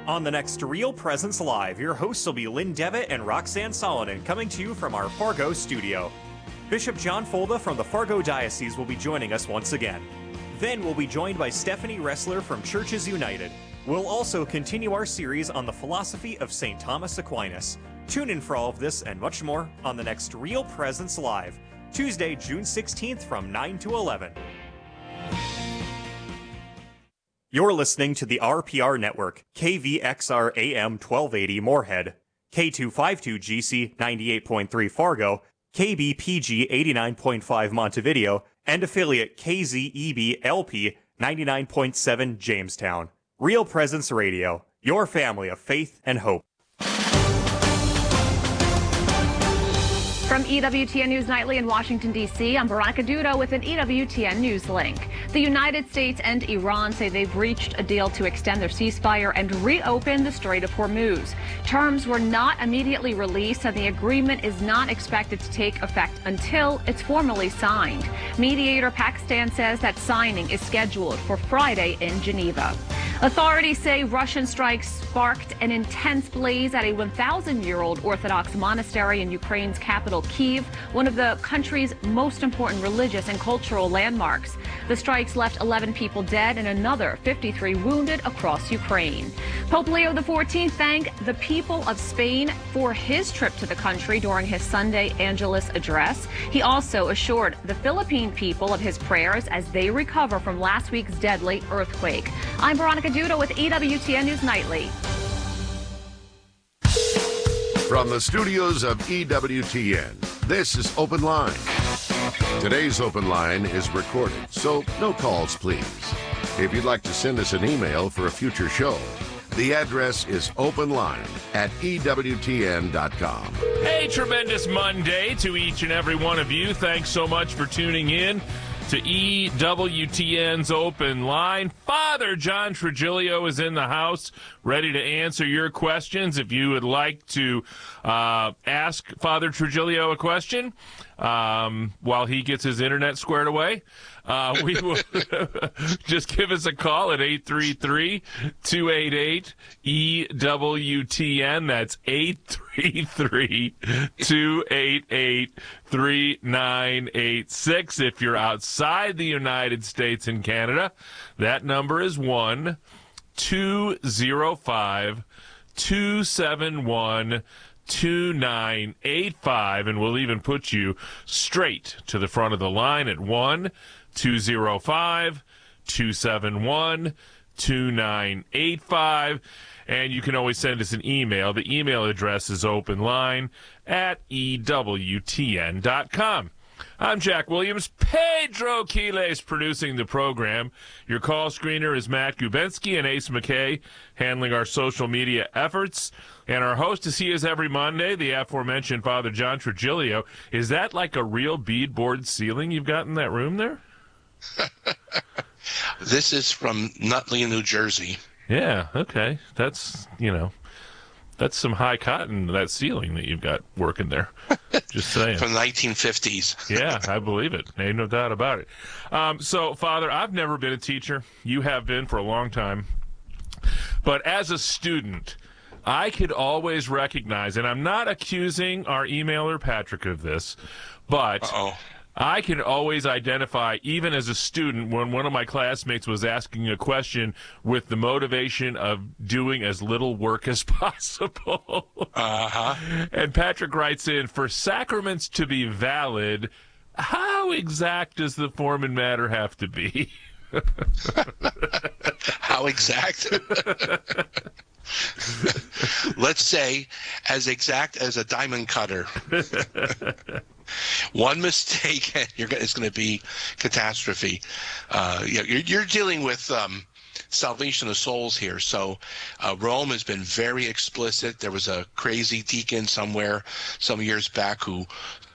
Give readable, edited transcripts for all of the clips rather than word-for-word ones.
On the next Real Presence Live, your hosts will be Lynn Devitt and Roxanne Solonin, coming to you from our Fargo studio. Bishop John Folda from the Fargo Diocese will be joining us once again. Then we'll be joined by Stephanie Ressler from Churches United. We'll also continue our series on the philosophy of St. Thomas Aquinas. Tune in for all of this and much more on the next Real Presence Live, Tuesday, June 16th from 9 to 11. You're listening to the RPR Network, KVXR AM 1280 Moorhead, K252GC 98.3 Fargo, KBPG 89.5 Montevideo, and affiliate KZEB LP 99.7 Jamestown. Real Presence Radio, your family of faith and hope. From EWTN News Nightly in Washington, D.C., I'm Veronica Dudo with an EWTN News link. The United States and Iran say they've reached a deal to extend their ceasefire and reopen the Strait of Hormuz. Terms were not immediately released, and the agreement is not expected to take effect until it's formally signed. Mediator Pakistan says that signing is scheduled for Friday in Geneva. Authorities say Russian strikes sparked an intense blaze at a 1,000-year-old Orthodox monastery in Ukraine's capital, Kyiv, one of the country's most important religious and cultural landmarks. The strikes left 11 people dead and another 53 wounded across Ukraine. Pope Leo XIV thanked the people of Spain for his trip to the country during his Sunday Angelus address. He also assured the Philippine people of his prayers as they recover from last week's deadly earthquake. I'm Veronica Dudo with EWTN News Nightly. From the studios of EWTN, this is Open Line. Today's Open Line is recorded, so no calls, please. If you'd like to send us an email for a future show, the address is openline@ewtn.com. Hey, tremendous Monday to each and every one of you. Thanks so much for tuning in to EWTN's Open Line. Father John Trigilio is in the house, ready to answer your questions. If you would like to ask Father Trigilio a question while he gets his internet squared away, we will just give us a call at 833-288-EWTN. That's 833-288-3986. If you're outside the United States and Canada, that number is 1-205-271-2985, and we'll even put you straight to the front of the line at 1-205-271-2985. And you can always send us an email. The email address is openline@ewtn.com. I'm Jack Williams. Pedro Quiles producing the program. Your call screener is Matt Gubensky and Ace McKay handling our social media efforts. And our host is he is every Monday, the aforementioned Father John Trigilio. Is that like a real beadboard ceiling you've got in that room there? This is from Nutley, New Jersey. Yeah, okay. That's, that's some high cotton, that ceiling that you've got working there. Just saying. From the 1950s. Yeah, I believe it. Ain't no doubt about it. So, Father, I've never been a teacher. You have been for a long time. But as a student, I could always recognize, and I'm not accusing our emailer Patrick of this, but I can always identify, even as a student, when one of my classmates was asking a question with the motivation of doing as little work as possible. And Patrick writes in, for sacraments to be valid, how exact does the form and matter have to be? How exact? Let's say as exact as a diamond cutter. One mistake, and it's going to be catastrophe. You're dealing with salvation of souls here. So Rome has been very explicit. There was a crazy deacon somewhere some years back who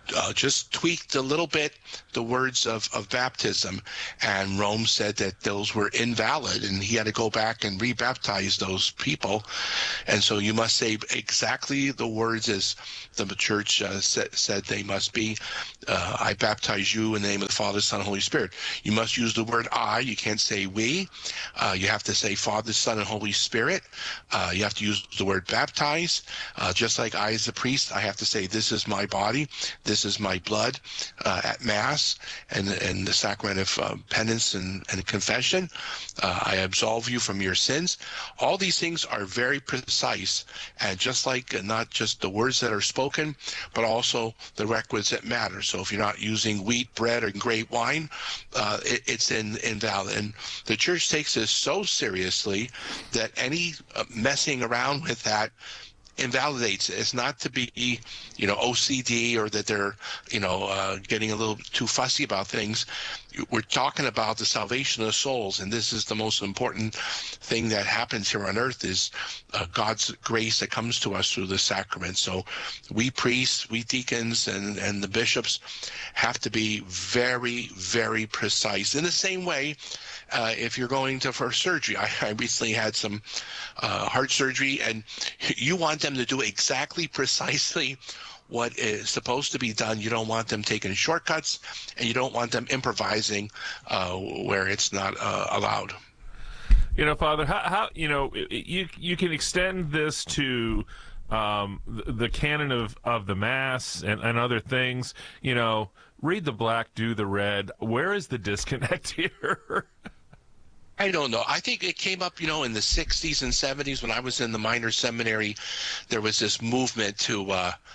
just tweaked a little bit the words of baptism, and Rome said that those were invalid, and he had to go back and rebaptize those people. And so you must say exactly the words as the church said they must be. I baptize you in the name of the Father, Son, and Holy Spirit. You must use the word I. You can't say we. You have to say Father, Son, and Holy Spirit. You have to use the word baptize. Just like I, as a priest, I have to say, this is my body, this is my blood at Mass and the sacrament of penance and confession. I absolve you from your sins. All these things are very precise, and just like not just the words that are spoken, but also the records that matter. So if you're not using wheat, bread, or grape wine, it's invalid. And the church takes this so seriously that any messing around with that invalidates it. It's not to be, OCD, or that they're, getting a little too fussy about things. We're talking about the salvation of souls, and this is the most important thing that happens here on earth, is God's grace that comes to us through the sacrament. So we priests, we deacons, and the bishops have to be very, very precise. In the same way, if you're going for surgery, I recently had some heart surgery, and you want them to do exactly precisely what is supposed to be done. You don't want them taking shortcuts, and you don't want them improvising where it's not allowed. Father, how you can extend this to the canon of the Mass and other things. Read the black, do the red. Where is the disconnect here? I don't know. I think it came up, in the 60s and 70s when I was in the minor seminary. There was this movement to,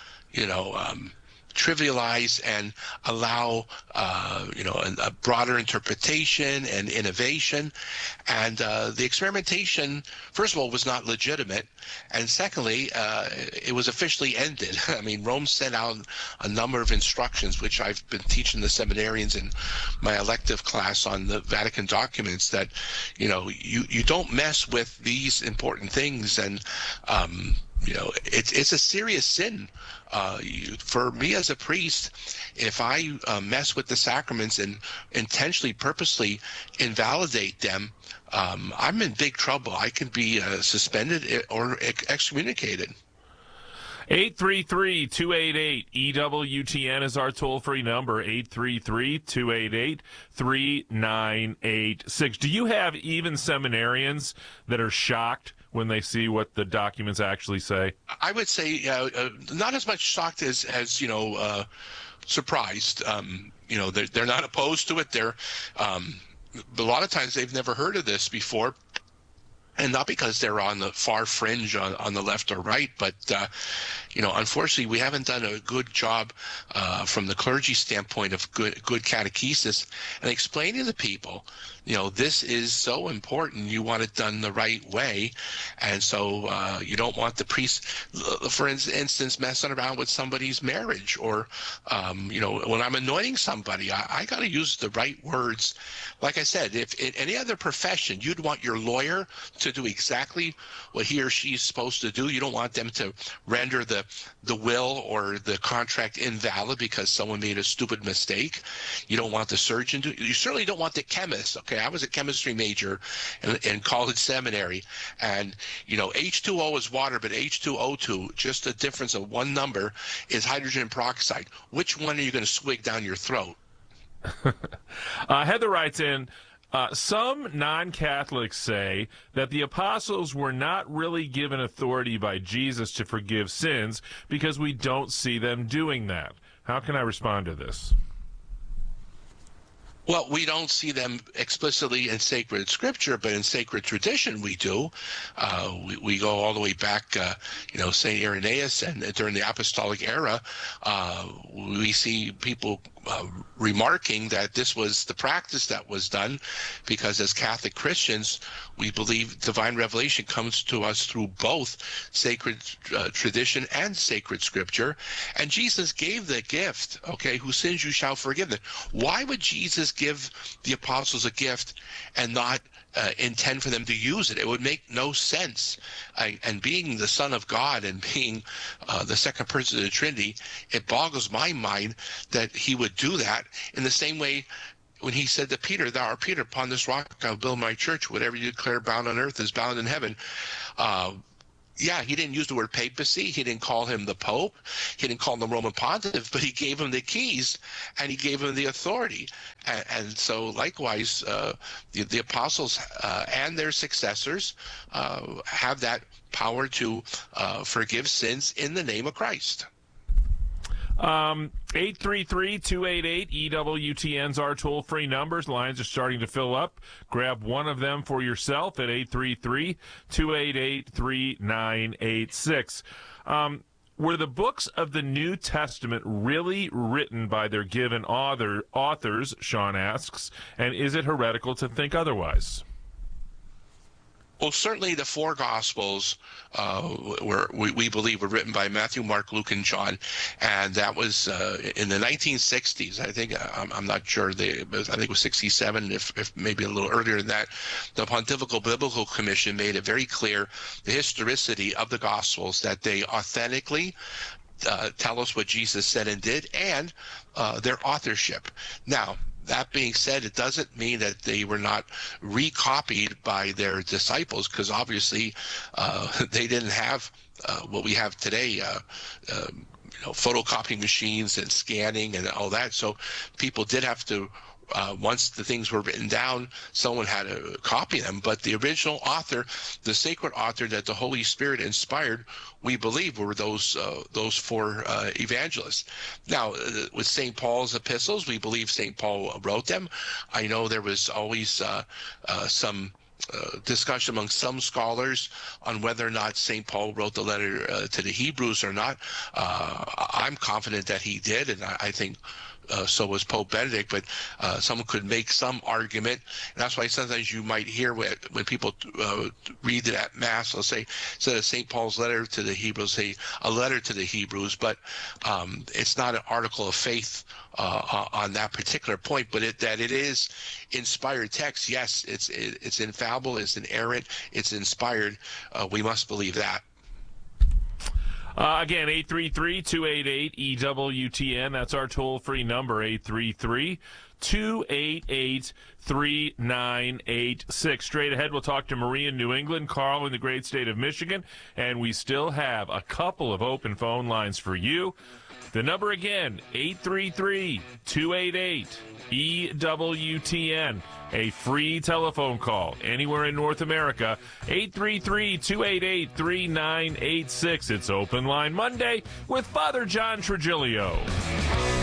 trivialize and allow, a broader interpretation and innovation. And the experimentation, first of all, was not legitimate. And secondly, it was officially ended. I mean, Rome sent out a number of instructions, which I've been teaching the seminarians in my elective class on the Vatican documents, that, you don't mess with these important things. And, it's a serious sin. For me as a priest, if I mess with the sacraments and intentionally, purposely invalidate them, I'm in big trouble. I can be suspended or excommunicated. 833-288-EWTN is our toll-free number, 833-288-3986. Do you have even seminarians that are shocked when they see what the documents actually say? I would say not as much shocked as surprised. They're not opposed to it. They're a lot of times they've never heard of this before. And not because they're on the far fringe on the left or right, but, unfortunately, we haven't done a good job from the clergy standpoint of good catechesis and explaining to people, this is so important. You want it done the right way. And so you don't want the priest, for instance, messing around with somebody's marriage, or, when I'm anointing somebody, I got to use the right words. Like I said, if in any other profession, you'd want your lawyer to do exactly what he or she is supposed to do. You don't want them to render the will or the contract invalid because someone made a stupid mistake. You don't want the surgeon to. You certainly don't want the chemist. Okay, I was a chemistry major in college seminary, and H2O is water, but H2O2, just a difference of one number, is hydrogen peroxide. Which one are you going to swig down your throat? Heather writes in, some non-Catholics say that the apostles were not really given authority by Jesus to forgive sins because we don't see them doing that. How can I respond to this? Well, we don't see them explicitly in sacred scripture, but in sacred tradition we do. We go all the way back, St. Irenaeus, and during the apostolic era, we see people remarking that this was the practice that was done, because as Catholic Christians, we believe divine revelation comes to us through both sacred tradition and sacred scripture. And Jesus gave the gift, whose sins you shall forgive them. Why would Jesus give the apostles a gift and not intend for them to use it. It would make no sense. And being the Son of God and being the second person of the Trinity, it boggles my mind that he would do that in the same way when he said to Peter, "Thou art Peter, upon this rock I'll build my church. Whatever you declare bound on earth is bound in heaven." Yeah, he didn't use the word papacy. He didn't call him the Pope. He didn't call him the Roman Pontiff, but he gave him the keys and he gave him the authority. And so likewise, the apostles and their successors have that power to forgive sins in the name of Christ. 833-288-EWTN's our toll-free numbers. Lines are starting to fill up. Grab one of them for yourself at 833-288-3986. Were the books of the New Testament really written by their given authors, Sean asks, and is it heretical to think otherwise? Well, certainly the four Gospels we believe were written by Matthew, Mark, Luke, and John, and that was in the 1960s. I think I'm not sure. I think it was 67, if maybe a little earlier than that. The Pontifical Biblical Commission made it very clear the historicity of the Gospels, that they authentically tell us what Jesus said and did, and their authorship. Now, that being said, it doesn't mean that they were not recopied by their disciples, because obviously they didn't have what we have today, photocopying machines and scanning and all that. So people did have to, once the things were written down, someone had to copy them. But the original author, the sacred author that the Holy Spirit inspired, we believe were those four evangelists. Now, with St. Paul's epistles, we believe St. Paul wrote them. I know there was always some discussion among some scholars on whether or not St. Paul wrote the letter to the Hebrews or not. I'm confident that he did, and I think so was Pope Benedict, but someone could make some argument. And that's why sometimes you might hear when people read it at Mass, they'll say, instead of St. Paul's letter to the Hebrews, say a letter to the Hebrews, but it's not an article of faith on that particular point, but that it is inspired text. Yes, it's infallible, it's inerrant, it's inspired. We must believe that. Again, 833-288-EWTN. That's our toll-free number, 833-288-3986. Straight ahead, we'll talk to Marie in New England, Carl in the great state of Michigan, and we still have a couple of open phone lines for you. The number again, 833-288-EWTN. A free telephone call anywhere in North America, 833-288-3986. It's Open Line Monday with Father John Trigilio.